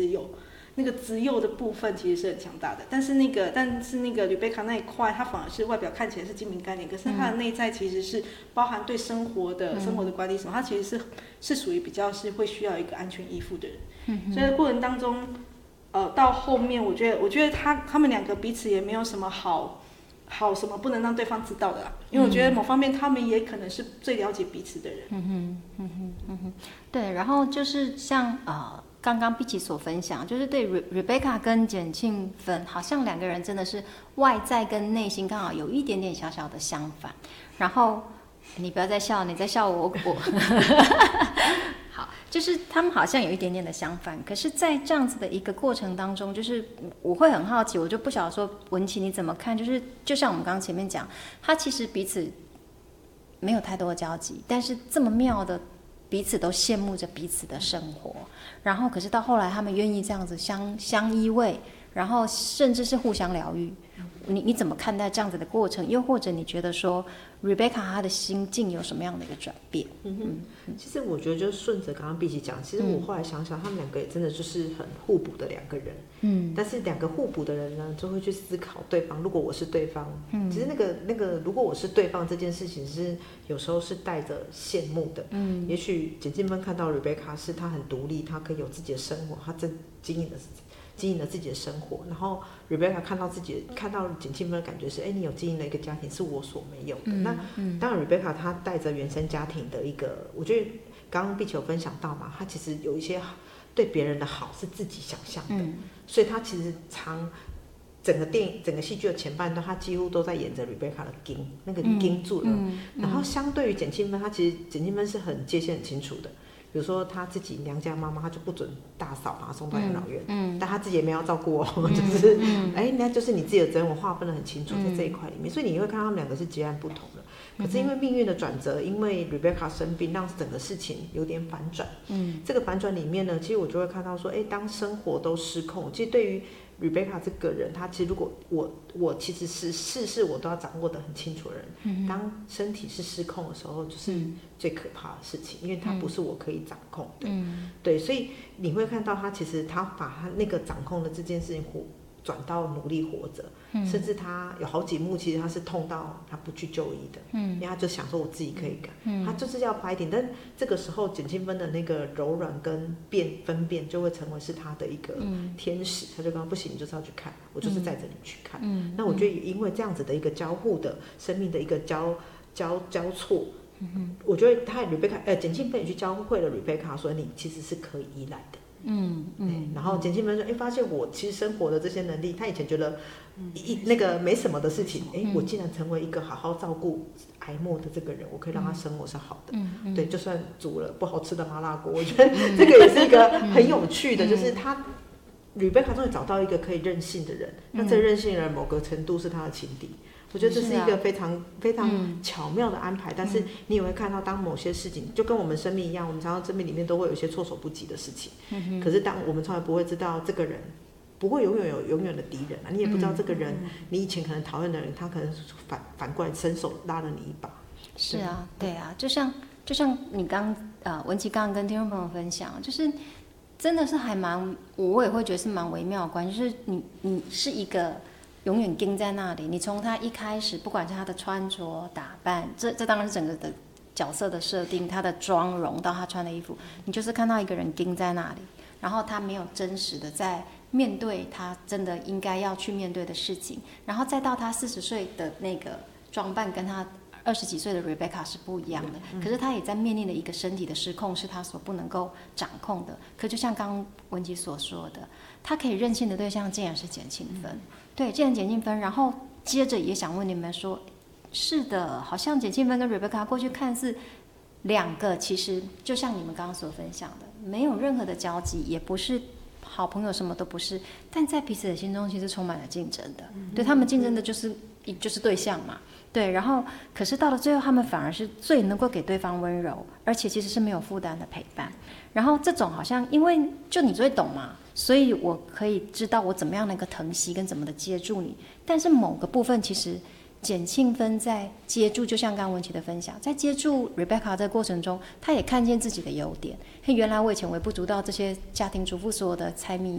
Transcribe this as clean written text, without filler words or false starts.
有。那个自幼的部分其实是很强大的，但是那个 Rebecca 那一块，她反而是外表看起来是精明干练，可是她的内在其实是包含对生活的管理什么，她其实是属于比较是会需要一个安全依附的人。所以过程当中，到后面我觉得他们两个彼此也没有什么好什么不能让对方知道的啦，因为我觉得某方面他们也可能是最了解彼此的人。 对，然后就是像刚刚碧琪所分享，就是对 Rebecca 跟简庆芬，好像两个人真的是外在跟内心刚好有一点点小小的相反。然后你不要再笑，你在笑我好，就是他们好像有一点点的相反，可是在这样子的一个过程当中，就是我会很好奇，我就不晓得说文琪你怎么看，就是就像我们刚刚前面讲，他其实彼此没有太多的交集，但是这么妙的彼此都羡慕着彼此的生活，然后可是到后来他们愿意这样子相依偎，然后甚至是互相疗愈。你怎么看待这样子的过程？又或者你觉得说 Rebecca 她的心境有什么样的一个转变？ 其实我觉得就是顺着刚刚碧琪讲，其实我后来想想，他们两个也真的就是很互补的两个人。但是两个互补的人呢，就会去思考对方。如果我是对方，其实那个，如果我是对方这件事情是有时候是带着羡慕的。也许简静芬看到 Rebecca 是她很独立，她可以有自己的生活，她正经营了自己的生活，然后 Rebecca 看到简庆芬的感觉是，你有经营了一个家庭是我所没有的。那当然 Rebecca 她带着原生家庭的一个，我觉得刚刚碧琪有分享到嘛，她其实有一些对别人的好是自己想象的，所以她其实整个戏剧的前半段，她几乎都在演着 Rebecca 的盯，那个盯住了。然后相对于简庆芬，她其实简庆芬是很界限很清楚的。比如说他自己娘家妈妈，他就不准大嫂把他送到养老院，但他自己也没有照顾就是那就是你自己的责任，我划分得很清楚在这一块里面，所以你会看到他们两个是截然不同的。可是因为命运的转折，因为 Rebecca 生病，让整个事情有点反转。这个反转里面呢，其实我就会看到说，当生活都失控，其实对于Rebecca 这个人，他其实如果我其实是事我都要掌握得很清楚的人，当身体是失控的时候，就是最可怕的事情，因为它不是我可以掌控的。对，所以你会看到他其实他把他那个掌控的这件事情转到努力活着，甚至他有好几幕其实他是痛到他不去就医的，因为他就想说我自己可以改，他就是要拍点，但这个时候简庆芬的那个柔软跟分辨就会成为是他的一个天使，他就刚刚不行，你就是要去看，我就是载着你去看。那我觉得也因为这样子的一个交互的生命的一个交错，我觉得他简庆芬也去教会了 Rebecca 说你其实是可以依赖的。然后简庆芬说，发现我其实生活的这些能力，他以前觉得那个没什么的事情，我竟然成为一个好好照顾癌末的这个人，我可以让他生活是好的。对，就算煮了不好吃的麻辣锅，我觉得这个也是一个很有趣的，就是他 Rebecca 终于找到一个可以任性的人，那这个任性的人某个程度是他的情敌。我觉得这是一个非常非常巧妙的安排，但是你也会看到，当某些事情就跟我们生命一样，我们常常生命里面都会有一些措手不及的事情。可是当我们从来不会知道这个人不会永远有永远的敌人啊，你也不知道这个人你以前可能讨厌的人，他可能反过来伸手拉了你一把。 是啊，对啊，就像你文琪刚刚跟听众朋友分享，就是真的是我也会觉得是蛮微妙的关系，就是你是一个永远盯在那里，你从他一开始，不管是他的穿着打扮，这当然是整个的角色的设定，他的妆容到他穿的衣服，你就是看到一个人盯在那里，然后他没有真实的在面对他真的应该要去面对的事情，然后再到他40岁的那个装扮跟他20几岁的 Rebecca 是不一样的，可是他也在面临的一个身体的失控是他所不能够掌控的。可就像刚刚文琪所说的，他可以任性的对象竟然是简庆芬，对，竟然简庆芬。然后接着也想问你们说，是的，好像简庆芬跟 Rebecca 过去看似两个，其实就像你们刚刚所分享的，没有任何的交集，也不是好朋友，什么都不是，但在彼此的心中其实充满了竞争的。对，他们竞争的就是对象嘛。对，然后可是到了最后，他们反而是最能够给对方温柔，而且其实是没有负担的陪伴。然后这种好像因为就你最懂嘛，所以我可以知道我怎么样能够疼惜跟怎么的接住你。但是某个部分其实简庆芬在接住，就像刚刚文琪的分享，在接住 Rebecca 这个过程中，她也看见自己的优点。原来我以前微不足道这些家庭主妇所有的柴米